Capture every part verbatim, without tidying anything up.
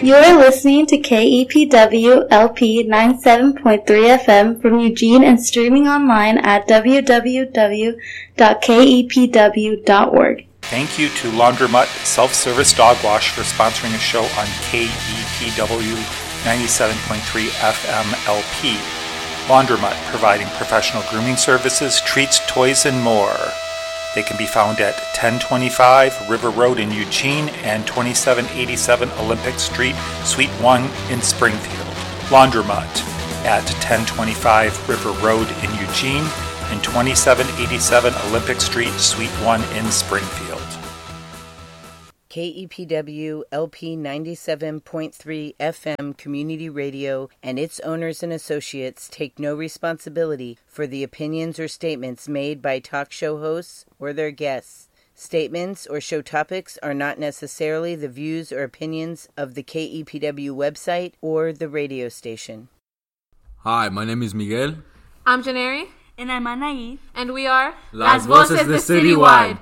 You're listening to K E P W L P ninety-seven point three F M from Eugene and streaming online at w w w dot k e p w dot org. Thank you to Laundromat Self-Service Dog Wash for sponsoring a show on K E P W ninety-seven point three F M L P. Laundromat, providing professional grooming services, treats, toys, and more. They can be found at ten twenty-five River Road in Eugene and twenty-seven eighty-seven Olympic Street, Suite one in Springfield. Laundromat at ten twenty-five River Road in Eugene and twenty-seven eighty-seven Olympic Street, Suite one in Springfield. K E P W L P ninety-seven point three F M Community Radio and its owners and associates take no responsibility for the opinions or statements made by talk show hosts or their guests. Statements or show topics are not necessarily the views or opinions of the K E P W website or the radio station. Hi, my name is Miguel. I'm Janeri. And I'm Anaí. And we are Las Voces de Citywide.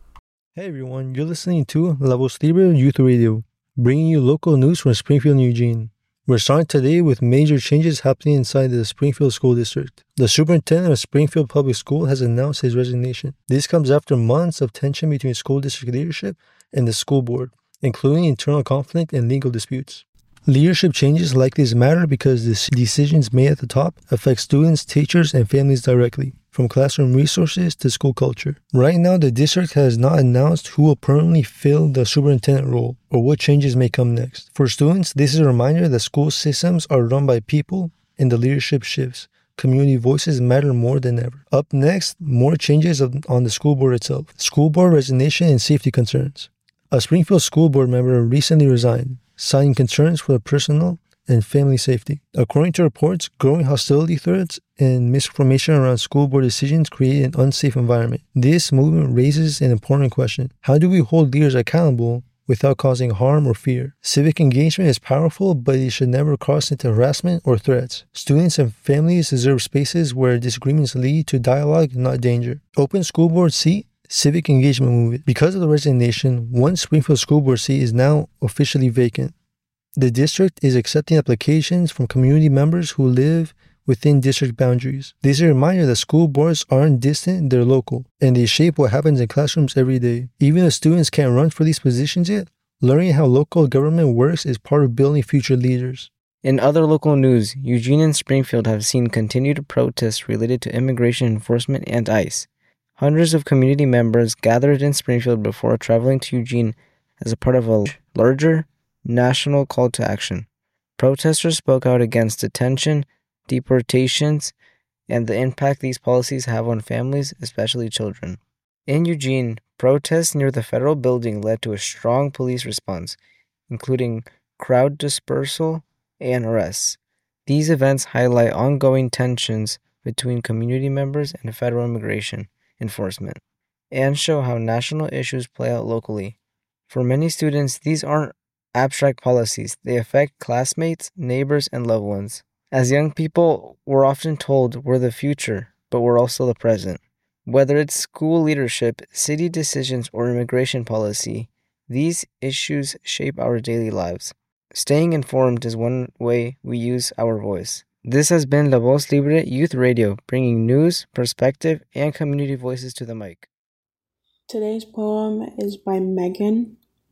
Hey everyone, you're listening to La Voz Libre Youth Radio, bringing you local news from Springfield and Eugene. We're starting today with major changes happening inside the Springfield School District. The superintendent of Springfield Public School has announced his resignation. This comes after months of tension between school district leadership and the school board, including internal conflict and legal disputes. Leadership changes like this matter because the decisions made at the top affect students, teachers, and families directly, from classroom resources to school culture. Right now, the district has not announced who will permanently fill the superintendent role or what changes may come next. For students, this is a reminder that school systems are run by people and the leadership shifts. Community voices matter more than ever. Up next, more changes on the school board itself. School board resignation and safety concerns. A Springfield school board member recently resigned, citing concerns for the personal and family safety. According to reports, growing hostility threats and misinformation around school board decisions create an unsafe environment. This movement raises an important question. How do we hold leaders accountable without causing harm or fear? Civic engagement is powerful, but it should never cross into harassment or threats. Students and families deserve spaces where disagreements lead to dialogue, not danger. Open school board seat, civic engagement movement. Because of the resignation, one Springfield school board seat is now officially vacant. The district is accepting applications from community members who live within district boundaries. This is a reminder that school boards aren't distant, they're local, and they shape what happens in classrooms every day. Even if students can't run for these positions yet, learning how local government works is part of building future leaders. In other local news, Eugene and Springfield have seen continued protests related to immigration enforcement and ICE. Hundreds of community members gathered in Springfield before traveling to Eugene as a part of a larger national call to action. Protesters spoke out against detention, deportations, and the impact these policies have on families, especially children. In Eugene, protests near the federal building led to a strong police response, including crowd dispersal and arrests. These events highlight ongoing tensions between community members and federal immigration enforcement, and show how national issues play out locally. For many students, these aren't abstract policies. They affect classmates, neighbors, and loved ones. As young people, we're often told we're the future, but we're also the present. Whether it's school leadership, city decisions, or immigration policy, these issues shape our daily lives. Staying informed is one way we use our voice. This has been La Voz Libre Youth Radio, bringing news, perspective, and community voices to the mic. Today's poem is by Megan,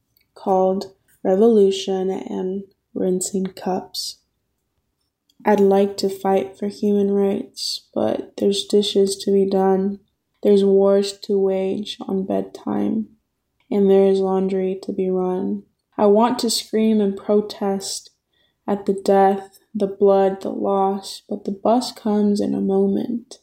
called Revolution and Rinsing Cups. I'd like to fight for human rights, but there's dishes to be done. There's wars to wage on bedtime, and there is laundry to be run. I want to scream and protest at the death, the blood, the loss, but the bus comes in a moment,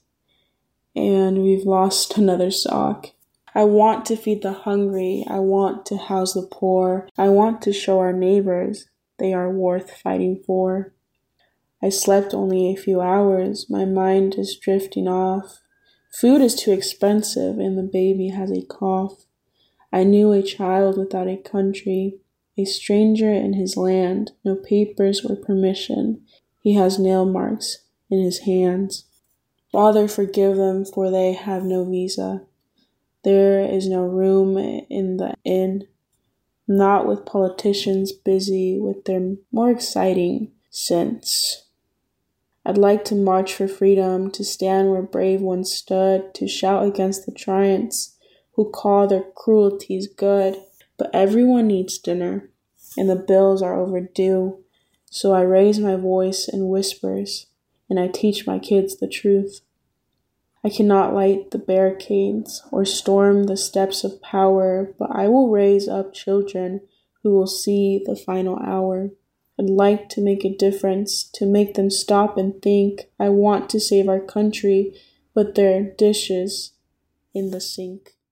and we've lost another sock. I want to feed the hungry. I want to house the poor. I want to show our neighbors they are worth fighting for. I slept only a few hours. My mind is drifting off. Food is too expensive and the baby has a cough. I knew a child without a country, a stranger in his land, no papers or permission. He has nail marks in his hands. Father, forgive them, for they have no visa. There is no room in the inn. not with politicians busy with their more exciting sense. I'd like to march for freedom, to stand where brave ones stood, to shout against the tyrants who call their cruelties good. But everyone needs dinner, and the bills are overdue. So I raise my voice in whispers, and I teach my kids the truth. I cannot light the barricades or storm the steps of power, but I will raise up children who will see the final hour. I'd like to make a difference, to make them stop and think. I want to save our country, but there are dishes in the sink.